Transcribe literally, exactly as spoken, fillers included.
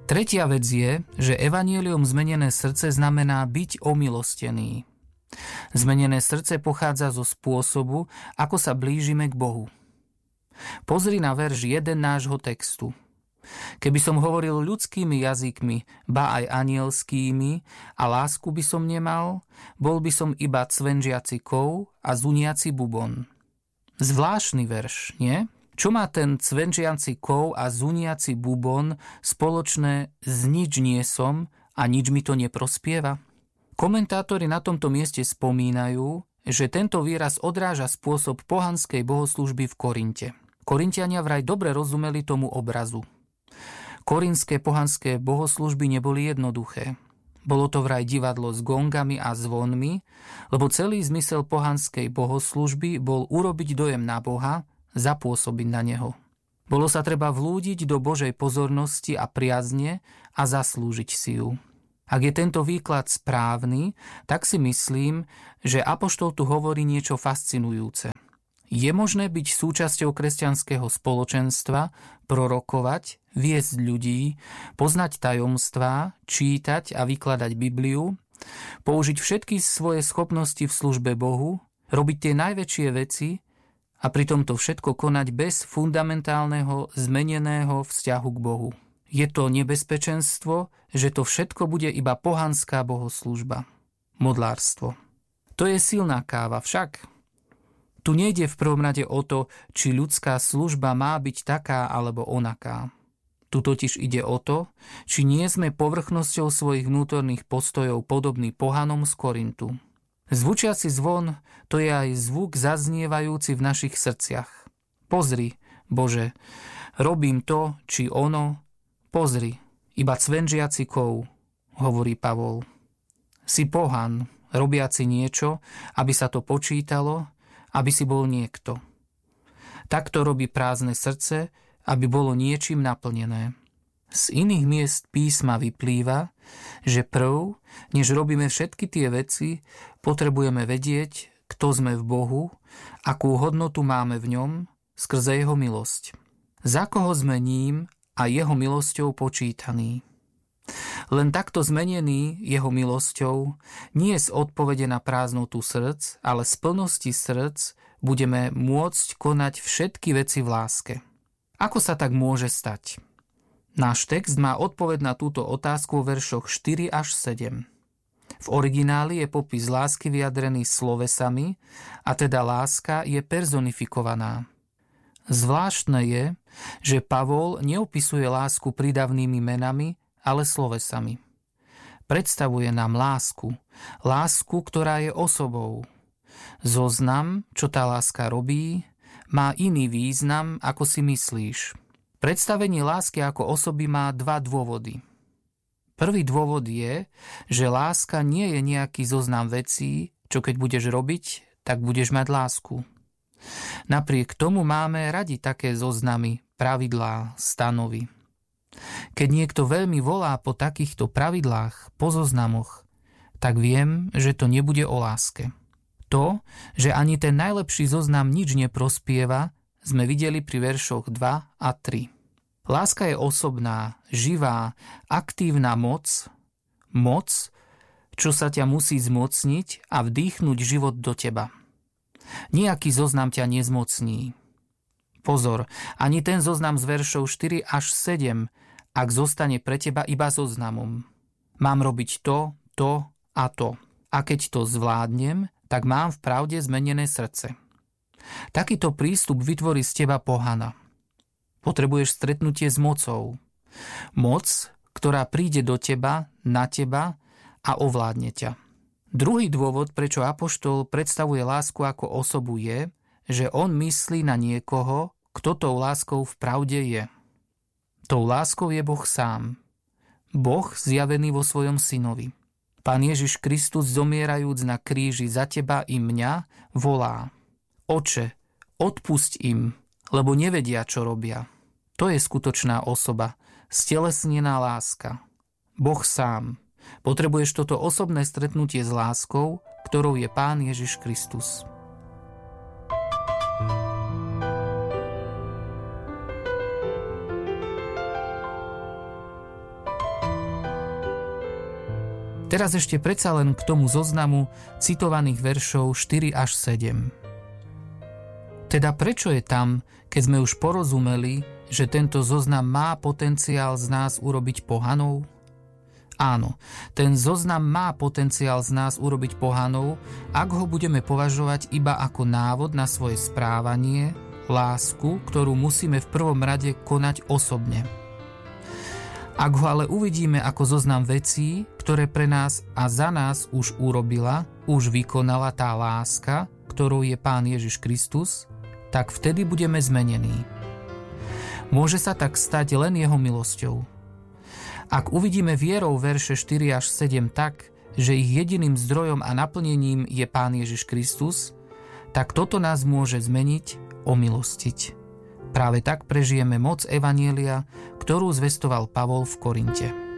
Tretia vec je, že evanjelium zmenené srdce znamená byť omilostený. Zmenené srdce pochádza zo spôsobu, ako sa blížime k Bohu. Pozri na verš jeden nášho textu. Keby som hovoril ľudskými jazykmi, ba aj anielskými, a lásku by som nemal, bol by som iba cvenžiaci kov a zuniaci bubon. Zvláštny verš, nie? Čo má ten cvenžiaci kov a zuniaci bubon spoločné s nič nie som a nič mi to neprospieva? Komentátori na tomto mieste spomínajú, že tento výraz odráža spôsob pohanskej bohoslužby v Korinte. Korintiania vraj dobre rozumeli tomu obrazu. Korintské pohanské bohoslužby neboli jednoduché. Bolo to vraj divadlo s gongami a zvonmi, lebo celý zmysel pohanskej bohoslužby bol urobiť dojem na Boha, zapôsobiť na Neho. Bolo sa treba vlúdiť do Božej pozornosti a priazne a zaslúžiť si ju. Ak je tento výklad správny, tak si myslím, že apoštol tu hovorí niečo fascinujúce. Je možné byť súčasťou kresťanského spoločenstva, prorokovať, viesť ľudí, poznať tajomstvá, čítať a vykladať Bibliu, použiť všetky svoje schopnosti v službe Bohu, robiť tie najväčšie veci a pritom to všetko konať bez fundamentálneho, zmeneného vzťahu k Bohu. Je to nebezpečenstvo, že to všetko bude iba pohanská bohoslužba. Modlárstvo. To je silná káva však. Tu nejde v prvom rade o to, či ľudská služba má byť taká alebo onaká. Tu totiž ide o to, či nie sme povrchnosťou svojich vnútorných postojov podobní pohanom z Korintu. Zvučiaci zvon, to je aj zvuk zaznievajúci v našich srdciach. Pozri, Bože, robím to, či ono, pozri, iba cvenžiaci kov, hovorí Pavol. Si pohan, robiaci niečo, aby sa to počítalo, aby si bol niekto. Takto robí prázdne srdce, aby bolo niečím naplnené. Z iných miest písma vyplýva, že prv, než robíme všetky tie veci, potrebujeme vedieť, kto sme v Bohu, akú hodnotu máme v ňom, skrze jeho milosť. Za koho sme ním a jeho milosťou počítaní. Len takto zmenený jeho milosťou, nie z odpovede na prázdnotu srdc, ale z plnosti srdc budeme môcť konať všetky veci v láske. Ako sa tak môže stať? Náš text má odpoveď na túto otázku v veršoch štyri až sedem. V origináli je popis lásky vyjadrený slovesami, a teda láska je personifikovaná. Zvláštne je, že Pavol neopisuje lásku prídavnými menami, ale slovesami. Predstavuje nám lásku, lásku, ktorá je osobou. Zoznam, čo tá láska robí, má iný význam, ako si myslíš. Predstavenie lásky ako osoby má dva dôvody. Prvý dôvod je, že láska nie je nejaký zoznam vecí, čo keď budeš robiť, tak budeš mať lásku. Napriek tomu máme radi také zoznamy, pravidlá, stanovy. Keď niekto veľmi volá po takýchto pravidlách, po zoznamoch, tak viem, že to nebude o láske. To, že ani ten najlepší zoznam nič neprospieva, sme videli pri veršoch dva a tri. Láska je osobná, živá, aktívna moc, moc, čo sa ťa musí zmocniť a vdýchnuť život do teba. Nijaký zoznam ťa nezmocní. Pozor, ani ten zoznam z veršov štyri až sedem, ak zostane pre teba iba zoznamom. Mám robiť to, to a to. A keď to zvládnem, tak mám v pravde zmenené srdce. Takýto prístup vytvorí z teba pohana. Potrebuješ stretnutie s mocou. Moc, ktorá príde do teba, na teba a ovládne ťa. Druhý dôvod, prečo apoštol predstavuje lásku ako osobu je, že on myslí na niekoho, kto tou láskou v pravde je. Tou láskou je Boh sám. Boh zjavený vo svojom synovi. Pán Ježiš Kristus, zomierajúc na kríži za teba i mňa, volá: Oče, odpusť im, lebo nevedia, čo robia. To je skutočná osoba, stelesnená láska. Boh sám. Potrebuješ toto osobné stretnutie s láskou, ktorou je Pán Ježiš Kristus. Teraz ešte predsa len k tomu zoznamu citovaných veršov štyri až sedem. Teda prečo je tam, keď sme už porozumeli, že tento zoznam má potenciál z nás urobiť pohanov? Áno, ten zoznam má potenciál z nás urobiť pohanov, ak ho budeme považovať iba ako návod na svoje správanie, lásku, ktorú musíme v prvom rade konať osobne. Ak ho ale uvidíme ako zoznam vecí, ktoré pre nás a za nás už urobila, už vykonala tá láska, ktorou je Pán Ježiš Kristus, tak vtedy budeme zmenení. Môže sa tak stať len jeho milosťou. Ak uvidíme vierou verše štyri až sedem tak, že ich jediným zdrojom a naplnením je Pán Ježiš Kristus, tak toto nás môže zmeniť, omilostiť. Práve tak prežijeme moc evanjelia, ktorú zvestoval Pavol v Korinte.